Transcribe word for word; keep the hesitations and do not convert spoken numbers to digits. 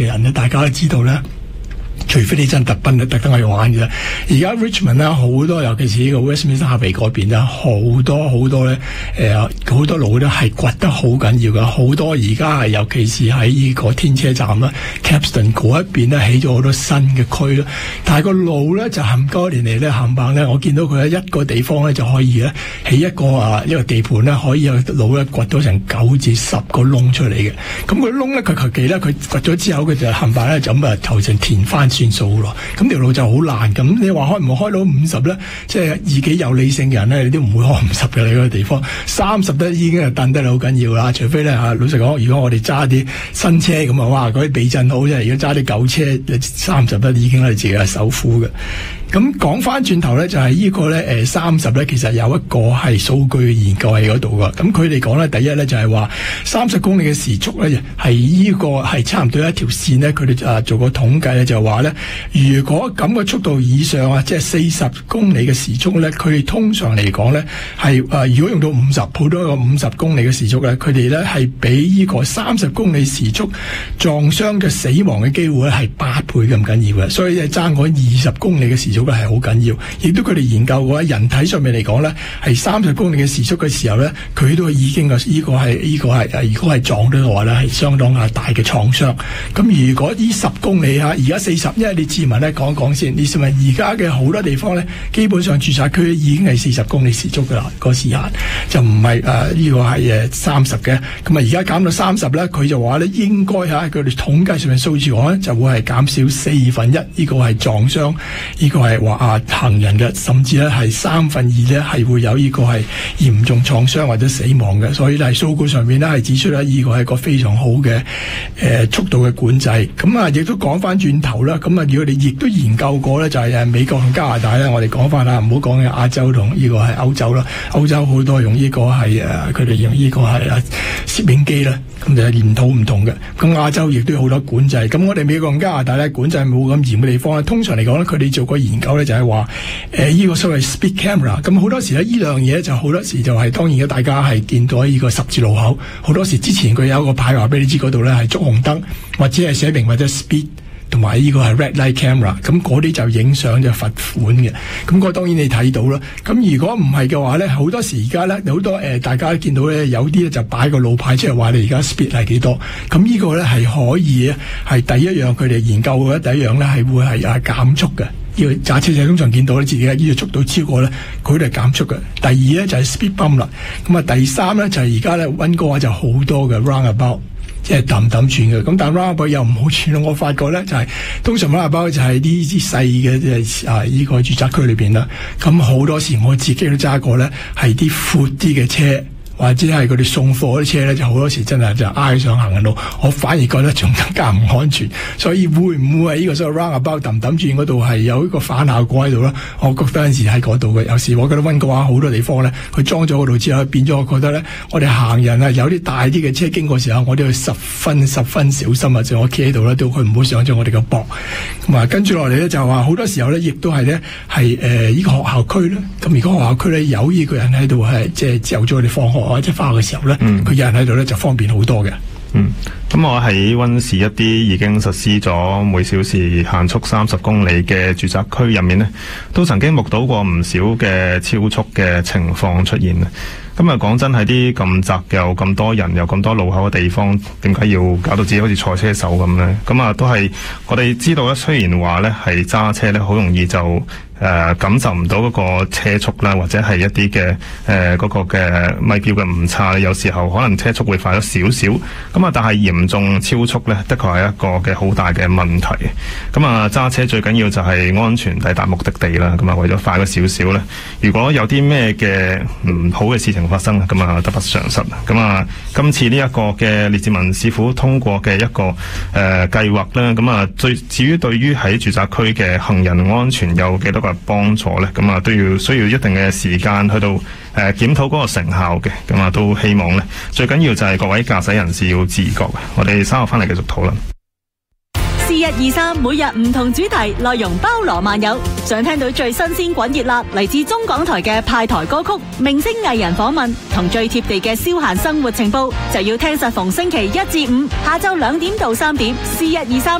人咧，大家都知道咧。除非你真特登特登去玩嘅，而家 Richmond 咧好多，尤其是呢個 Westminster 下邊嗰邊咧，好多好多咧，誒好多路咧係掘得好緊要㗎，好多而家係尤其是喺呢個天車站啦 Capstan 嗰一邊咧起咗好多新嘅區啦，但係個路咧就冚多年嚟咧冚棒咧，我見到佢喺一個地方咧就可以咧起一個啊一個地盤咧可以有路咧掘到成九至十個窿出嚟嘅，咁個窿咧佢求其咧佢掘咗之後佢就冚棒咧就咁啊頭成填翻算數咯，咁條路就好爛。咁你話開唔開到五十咧？即係自己有理性嘅人咧，你都唔會開五十嘅。你嗰個地方三十得已經係掟得好緊要啦。除非咧嚇，老實講，如果我哋揸啲新車咁啊，哇嗰啲避震好啫。如果揸啲舊車，三十得已經係自己係首富嘅。咁講翻轉頭咧，就係、是、呢個咧誒三十咧，其實有一個係數據嘅研究喺嗰度噶。咁佢哋講咧，第一咧就係話三十公里嘅時速咧，係呢個係差唔多一條線咧。佢哋啊做個統計咧，就話咧，如果咁嘅速度以上啊，即係四十公里嘅時速咧，佢哋通常嚟講咧係誒，如果用到五十，普通一個五十公里嘅時速咧，佢哋咧係比呢個三十公里時速撞傷嘅死亡嘅機會咧係八倍咁緊要嘅。所以係爭嗰二十公里嘅時速係好緊要，亦都佢哋研究過，人體上面嚟講咧，係三十公里嘅時速嘅時候咧，佢都已經嘅呢個係呢個係，如果係撞到嘅話咧，係相當啊大嘅創傷。咁如果呢十公里嚇，而家四十，因為你自問咧講講先，你試問而家嘅好多地方咧，基本上住宅區已經係四十公里時速噶啦，個時限就唔係誒呢個係誒三十嘅。咁啊而家減到三十咧，佢就話咧應該嚇佢哋統計上面數字講咧，就會係減少四分一，呢個係撞傷，呢個係話啊行人嘅，甚至咧係三分二咧係會有呢個係嚴重創傷或者死亡嘅。所以咧係數據上面咧係指出咧呢個係一個非常好嘅誒、呃、速度嘅管制。咁啊亦都講翻轉頭啦，咁啊如果你亦都研究過咧，就係誒美國同加拿大咧，我哋講翻啦，唔好講嘅亞洲同呢個係歐洲啦。歐洲好多用呢個係誒佢哋用呢個係誒攝影機啦，咁就係黏土唔同嘅。咁亞洲亦都有好多管制。咁我哋美國同加拿大咧管制冇咁嚴嘅地方咧，通常嚟講咧，佢哋做過研究咧就係話誒呢個所謂 speed camera。咁好多時咧呢樣嘢就好多時就係、是、當然嘅，大家係見到呢個十字路口，好多時之前佢有一個牌話俾你知嗰度咧係觸紅燈或者係寫明或者 speed。同埋呢個係 red light camera， 咁嗰啲就影相就罰款嘅。咁嗰當然你睇到啦。咁如果唔係嘅話咧，好多時而家咧好多誒、呃，大家見到咧有啲咧就擺個路牌出嚟話你而家 speed 係幾多。咁呢個咧係可以係第一樣佢哋研究嘅第一樣咧係會係啊減速嘅。要揸車仔通常見到咧自己呢個速度超過咧，佢哋係減速嘅。第二咧就係 speed bump 啦。咁啊第三咧就係而家咧溫哥華就好多嘅 roundabout。即係揼揼轉嘅，咁但係 roundabout 又唔好轉咯。我發覺咧就係、是、通常 roundabout 就係呢啲細嘅即係啊呢個住宅區裏邊啦。咁好多時我自己都揸過咧，係啲闊啲嘅車。或者係佢哋送貨啲車咧，就好多時真係就挨上行人路，我反而覺得仲更加唔安全。所以會唔會喺呢個所謂 roundabout 揼揼轉嗰度係有一個反效果喺度咧？我覺得有陣時喺嗰度嘅，有時我覺得溫哥華好多地方咧，佢裝咗嗰度之後，變咗我覺得咧，我哋行人啊有啲大啲嘅車經過時候，我哋要十分十分小心啊！就我企喺度咧，都佢唔好上咗我哋嘅膊。咁啊，跟住落嚟咧就話好多時候咧，亦都係咧係誒呢個學校區咧。咁如果學校區咧有呢個人喺度係即係朝早佢哋放學。或者翻學嘅時候咧，佢、嗯、有人喺度咧就方便好多嘅。 嗯，咁我喺溫市一啲已經實施咗每小時限速三十公里嘅住宅區入面呢，都曾經目睹過唔少嘅超速嘅情況出現。咁啊，講真喺啲咁窄又咁多人又咁多路口嘅地方，點解要搞到自己好似賽車手咁呢？咁啊，都係我哋知道咧。雖然話咧係揸車咧，好容易就誒、呃、感受唔到嗰個車速啦，或者係一啲嘅誒嗰個嘅咪錶嘅誤差。有時候可能車速會快咗少少。咁啊，但係嚴重超速咧，的確係一個嘅好大嘅問題。咁啊，揸車最緊要就係安全抵達目的地啦。咁啊，為咗快咗少少咧，如果有啲咩嘅唔好嘅事情發生，咁啊得不償失。咁啊，今次呢一個嘅列治文市府通過嘅一個誒、呃、計劃咧，咁啊，最至於對於喺住宅區嘅行人安全有幾多個幫助咧，咁啊都要需要一定嘅時間去到誒檢討嗰個成效嘅。咁啊都希望咧，最緊要就係各位駕駛人士要自覺嘅。我哋稍後翻嚟繼續討論。 是日二三，每日唔同主題，內容包羅萬有。想聽到最新鮮滾熱辣嚟自中港台嘅派台歌曲、明星藝人訪問同最貼地嘅消閒生活情報，就要聽實逢星期一至五下晝兩點到三點，是日二三。